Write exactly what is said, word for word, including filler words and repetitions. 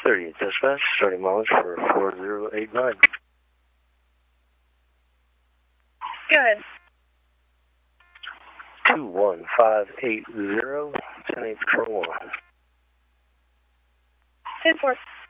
thirty-eight dispatch, starting mileage for four zero eight nine. Go ahead. two one five eight zero, ten eight Patrol one. ten four.